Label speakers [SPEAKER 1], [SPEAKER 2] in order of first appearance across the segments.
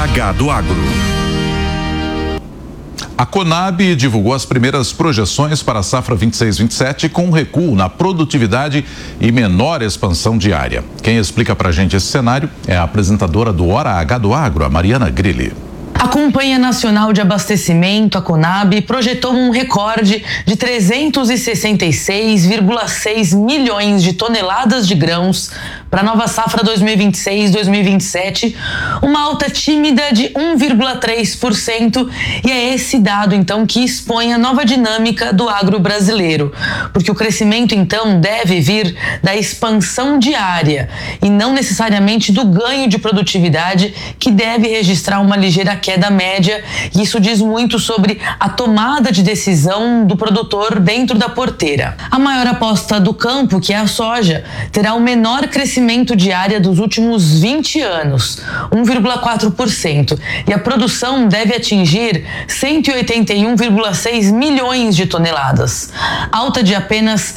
[SPEAKER 1] H do Agro. A Conab divulgou as primeiras projeções para a safra 26/27 com recuo na produtividade e menor expansão diária. Quem explica pra gente esse cenário é a apresentadora do Hora H do Agro, a Mariana Grilli.
[SPEAKER 2] A Companhia Nacional de Abastecimento, a Conab, projetou um recorde de 366,6 milhões de toneladas de grãos para a nova safra 2026-2027, uma alta tímida de 1,3%, e é esse dado, então, que expõe a nova dinâmica do agro brasileiro, porque o crescimento, então, deve vir da expansão diária e não necessariamente do ganho de produtividade, que deve registrar uma ligeira queda média, e isso diz muito sobre a tomada de decisão do produtor dentro da porteira. A maior aposta do campo, que é a soja, terá o menor crescimento diário dos últimos 20 anos, 1,4%, e a produção deve atingir 181,6 milhões de toneladas, alta de apenas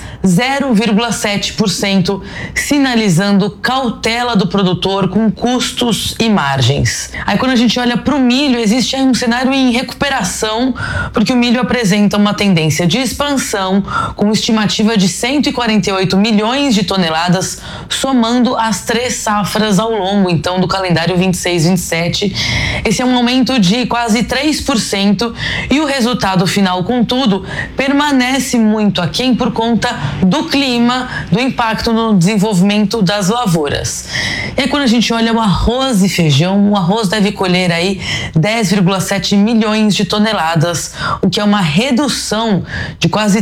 [SPEAKER 2] 0,7%, sinalizando cautela do produtor com custos e margens. Aí quando a gente olha para o milho, existe aí um cenário em recuperação, porque o milho apresenta uma tendência de expansão, com estimativa de 148 milhões de toneladas, somando as 3 safras ao longo, então, do calendário 26/27. Esse é um aumento de quase 3%, e o resultado final, contudo, permanece muito aquém por conta do clima, do impacto no desenvolvimento das lavouras. E aí, quando a gente olha o arroz e feijão, o arroz deve colher aí 10,7 milhões de toneladas, o que é uma redução de quase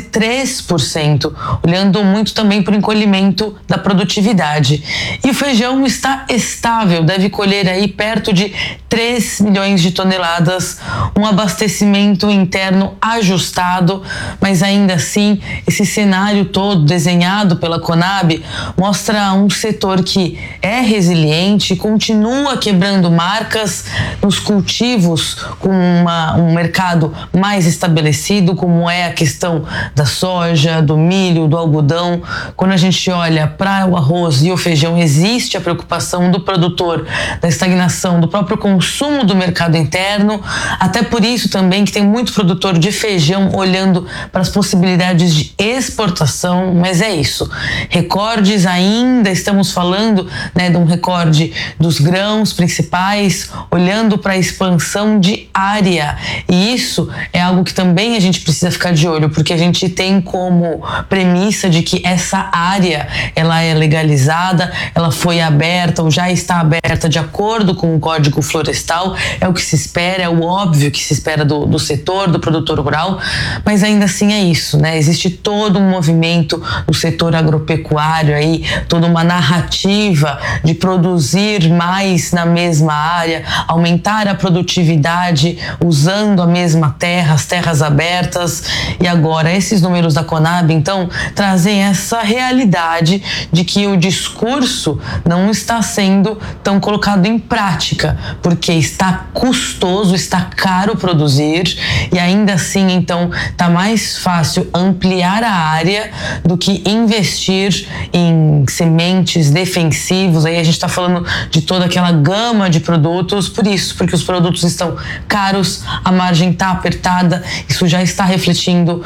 [SPEAKER 2] 3%, olhando muito também para o encolhimento da produtividade. E o feijão está estável, deve colher aí perto de 3 milhões de toneladas, um abastecimento interno ajustado, mas ainda assim, esse cenário todo desenhado pela Conab mostra um setor que é resiliente, continua quebrando marcas nos cultivos com um mercado mais estabelecido, como é a questão da soja, do milho, do algodão. Quando a gente olha para o arroz e o feijão, existe a preocupação do produtor da estagnação do próprio consumo do mercado interno, até por isso também que tem muito produtor de feijão olhando para as possibilidades de exportação, mas é isso, recordes ainda, estamos falando, né, de um recorde dos grãos principais, olhando para a expansão de área, e isso é algo que também a gente precisa ficar de olho, porque a gente tem como premissa de que essa área, ela é legalizada, ela foi aberta ou já está aberta de acordo com o Código Florestal, é o que se espera, é o óbvio que se espera do setor, do produtor rural, mas ainda assim é isso, né? Existe todo um movimento do setor agropecuário aí, toda uma narrativa de produzir mais na mesma área, aumentar a produtividade usando a mesma terra, as terras abertas, e agora esses números da Conab, então, trazem essa realidade de que o discurso não está sendo tão colocado em prática, porque está custoso, está caro produzir, e ainda assim, então, está mais fácil ampliar a área do que investir em sementes defensivos. Aí a gente está falando de toda aquela gama de produtos, por isso, porque os produtos estão caros, a margem está apertada, isso já está refletindo